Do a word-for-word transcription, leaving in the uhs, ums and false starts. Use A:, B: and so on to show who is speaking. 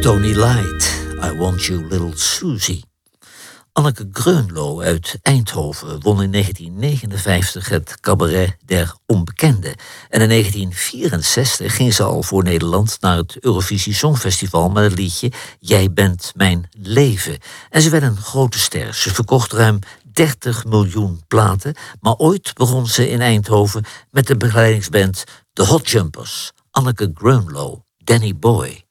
A: Tony Light, I Want You Little Susie. Anneke Greunlo uit Eindhoven won in negentien negenenvijftig het Cabaret der Onbekenden. En in negentien vierenzestig ging ze al voor Nederland naar het Eurovisie Songfestival met het liedje Jij bent mijn leven. En ze werd een grote ster. Ze verkocht ruim dertig miljoen platen. Maar ooit begon ze in Eindhoven met de begeleidingsband The Hot Jumpers. Anneke Greunlo, Danny Boy.